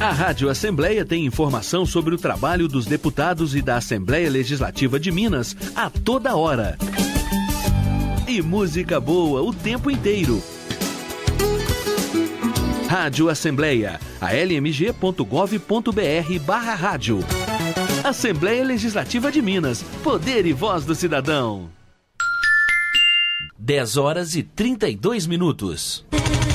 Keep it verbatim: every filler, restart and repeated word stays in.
A Rádio Assembleia tem informação sobre o trabalho dos deputados e da Assembleia Legislativa de Minas a toda hora. E música boa o tempo inteiro. Rádio Assembleia, a l m g ponto gov ponto b r barra rádio. Assembleia Legislativa de Minas, poder e voz do cidadão. dez horas e trinta e dois minutos.